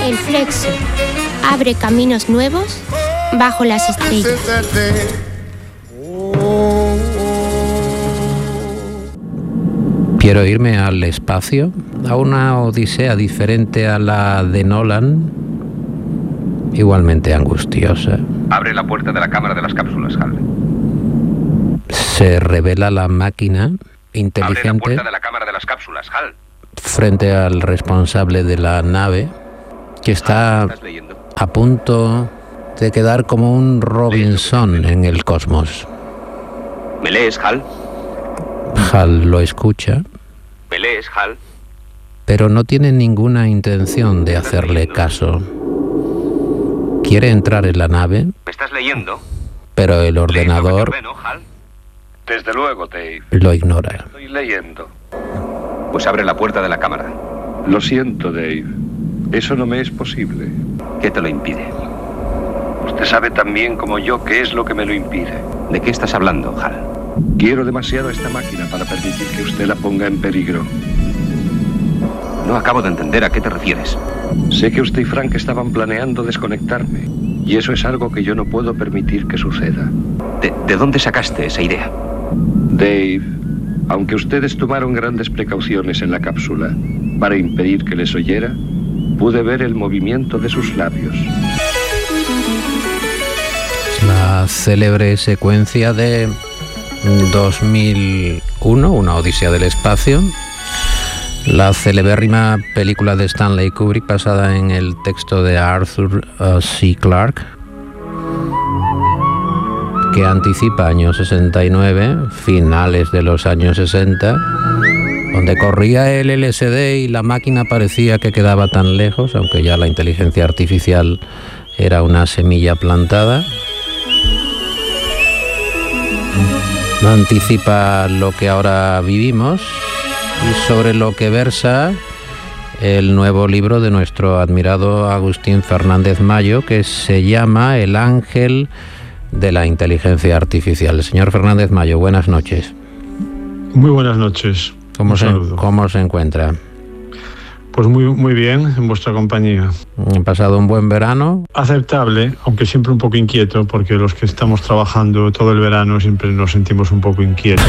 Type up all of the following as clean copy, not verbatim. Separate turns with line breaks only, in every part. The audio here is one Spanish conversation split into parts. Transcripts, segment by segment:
El Flexo abre caminos nuevos bajo las estrellas.
Quiero irme al espacio, a una odisea diferente a la de Nolan, igualmente angustiosa.
Abre la puerta de la cámara de las cápsulas, Hal.
Se revela la máquina inteligente.
Abre la puerta de la cámara de las cápsulas, Hal.
Frente al responsable de la nave, que está a punto de quedar como un Robinson en el cosmos.
¿Me lees, Hal?
Hal lo escucha.
¿Me lees, Hal?
Pero no tiene ninguna intención de hacerle caso. Quiere entrar en la nave.
¿Me estás leyendo?
Pero el ordenador
ordeno, Hal?
Desde luego, Dave.
lo ignora.
Estoy leyendo.
Pues abre la puerta de la cámara.
Lo siento, Dave. Eso no me es posible.
¿Qué te lo impide?
Usted sabe tan bien como yo qué es lo que me lo impide.
¿De qué estás hablando, Hal?
Quiero demasiado esta máquina para permitir que usted la ponga en peligro.
No acabo de entender a qué te refieres.
Sé que usted y Frank estaban planeando desconectarme. Y eso es algo que yo no puedo permitir que suceda.
¿De dónde sacaste esa idea?
Dave, aunque ustedes tomaron grandes precauciones en la cápsula para impedir que les oyera, pude ver el movimiento de sus labios.
La célebre secuencia de 2001, una odisea del espacio, la celebérrima película de Stanley Kubrick basada en el texto de Arthur C. Clarke, que anticipa años 69, finales de los años 60, donde corría el LSD y la máquina parecía que quedaba tan lejos, aunque ya la inteligencia artificial era una semilla plantada. Anticipa lo que ahora vivimos y sobre lo que versa el nuevo libro de nuestro admirado Agustín Fernández Mayo, que se llama El ángel de la inteligencia artificial. Señor Fernández Mayo, buenas noches.
Muy buenas noches.
¿Cómo se encuentra?
Pues muy bien, en vuestra compañía.
¿Han pasado un buen verano?
Aceptable, aunque siempre un poco inquieto, porque los que estamos trabajando todo el verano siempre nos sentimos un poco inquietos.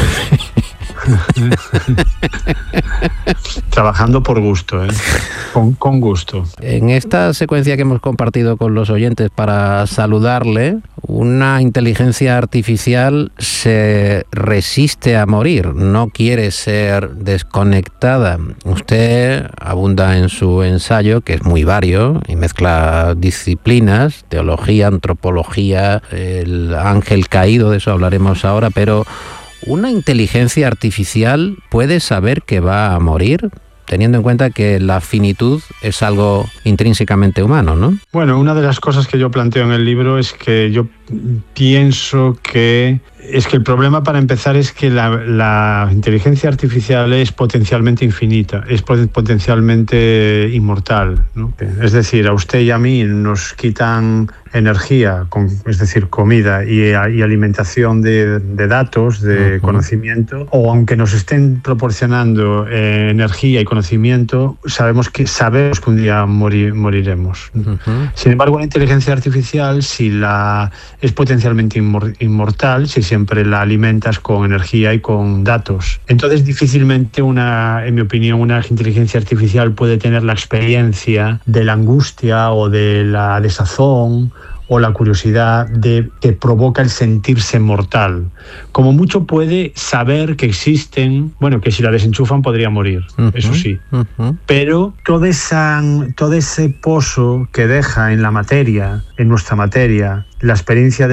Trabajando por gusto, con gusto.
En esta secuencia que hemos compartido con los oyentes para saludarle, una inteligencia artificial se resiste a morir, no quiere ser desconectada. Usted abunda en su ensayo, que es muy vario y mezcla disciplinas, teología, antropología, el ángel caído, de eso hablaremos ahora, pero ¿una inteligencia artificial puede saber que va a morir? Teniendo en cuenta que la finitud es algo intrínsecamente humano, ¿no?
Bueno, una de las cosas que yo planteo en el libro es que yo pienso que el problema, para empezar, es que la inteligencia artificial es potencialmente infinita, es potencialmente inmortal, ¿no? Es decir, a usted y a mí nos quitan energía, es decir, comida y alimentación de datos, de conocimiento, o aunque nos estén proporcionando energía y conocimiento, sabemos que un día moriremos. Sin embargo, la inteligencia artificial, es potencialmente inmortal si siempre la alimentas con energía y con datos. Entonces, difícilmente en mi opinión, una inteligencia artificial puede tener la experiencia de la angustia o de la desazón o la curiosidad que provoca el sentirse mortal. Como mucho puede saber que existen, que si la desenchufan podría morir, eso sí. Pero todo ese pozo que deja en la materia, en nuestra materia, la experiencia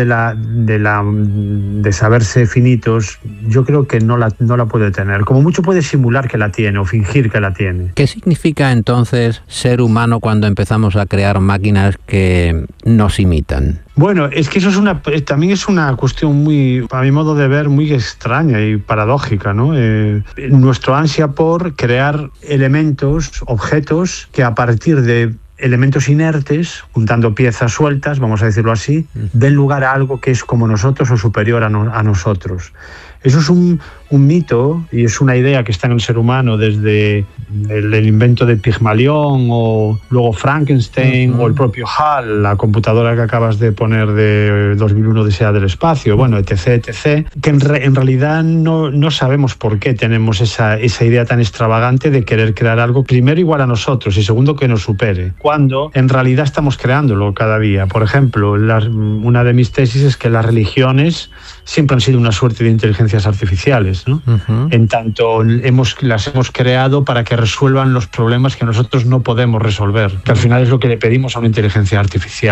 de saberse finitos, yo creo que no la puede tener. Como mucho puede simular que la tiene o fingir que la tiene.
¿Qué significa entonces ser humano cuando empezamos a crear máquinas que nos imitan?
Bueno, es que eso también es una cuestión muy, a mi modo de ver, muy extraña y paradójica, ¿no? Nuestro ansia por crear objetos que a partir de elementos inertes, juntando piezas sueltas, vamos a decirlo así, den lugar a algo que es como nosotros o superior a nosotros. Eso es un un mito y es una idea que está en el ser humano desde el invento de Pigmalión o luego Frankenstein o el propio HAL, la computadora que acabas de poner de 2001 Odisea del espacio, bueno, etc, que en realidad no sabemos por qué tenemos esa idea tan extravagante de querer crear algo, primero igual a nosotros y segundo que nos supere, cuando en realidad estamos creándolo cada día. Por ejemplo, una de mis tesis es que las religiones siempre han sido una suerte de inteligencias artificiales, ¿no? En tanto las hemos creado para que resuelvan los problemas que nosotros no podemos resolver, que al final es lo que le pedimos a una inteligencia artificial.